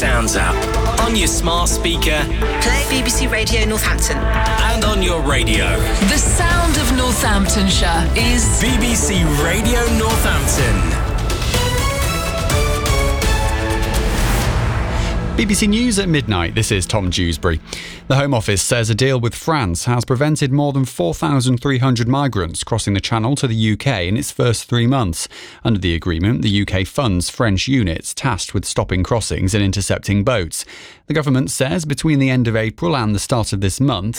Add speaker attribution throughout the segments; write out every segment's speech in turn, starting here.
Speaker 1: Downs app, on your smart speaker,
Speaker 2: play BBC Radio Northampton,
Speaker 1: and on your radio.
Speaker 3: The sound of Northamptonshire is
Speaker 1: BBC Radio Northampton.
Speaker 4: BBC News at midnight, this is Tom Dewsbury. The Home Office says a deal with France has prevented more than 4,300 migrants crossing the Channel to the UK in its first 3 months. Under the agreement, the UK funds French units tasked with stopping crossings and intercepting boats. The government says between the end of April and the start of this month,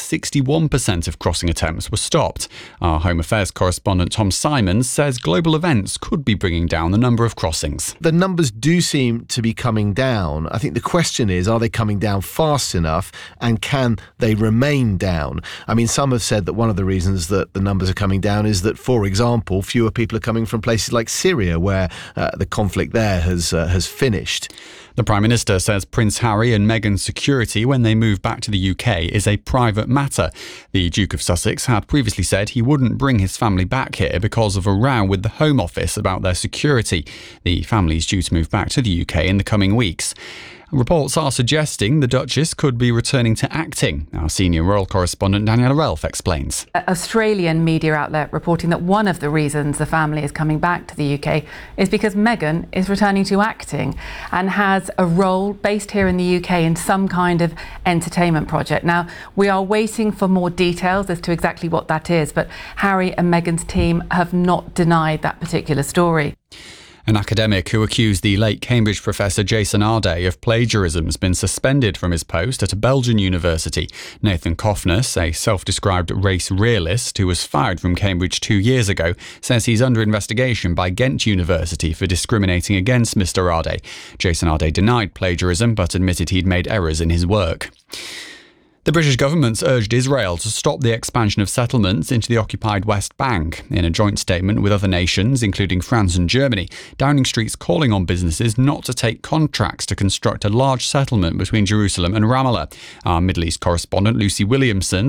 Speaker 4: 61% of crossing attempts were stopped. Our Home Affairs correspondent Tom Simons says global events could be bringing down the number of crossings.
Speaker 5: The numbers do seem to be coming down. I think the question is, are they coming down fast enough, and can they remain down? I mean, some have said that one of the reasons that the numbers are coming down is that, for example, fewer people are coming from places like Syria, where the conflict there has finished.
Speaker 4: The Prime Minister says Prince Harry and Meghan's security when they move back to the UK is a private matter. The Duke of Sussex had previously said he wouldn't bring his family back here because of a row with the Home Office about their security. The family is due to move back to the UK in the coming weeks. Reports are suggesting the Duchess could be returning to acting. Our senior royal correspondent Daniela Relf explains.
Speaker 6: Australian media outlet reporting that one of the reasons the family is coming back to the UK is because Meghan is returning to acting and has a role based here in the UK in some kind of entertainment project. Now, we are waiting for more details as to exactly what that is, but Harry and Meghan's team have not denied that particular story.
Speaker 4: An academic who accused the late Cambridge professor Jason Arday of plagiarism has been suspended from his post at a Belgian university. Nathan Kofnes, a self-described race realist who was fired from Cambridge 2 years ago, says he's under investigation by Ghent University for discriminating against Mr. Arday. Jason Arday denied plagiarism but admitted he'd made errors in his work. The British government's urged Israel to stop the expansion of settlements into the occupied West Bank. In a joint statement with other nations, including France and Germany, Downing Street's calling on businesses not to take contracts to construct a large settlement between Jerusalem and Ramallah. Our Middle East correspondent Lucy Williamson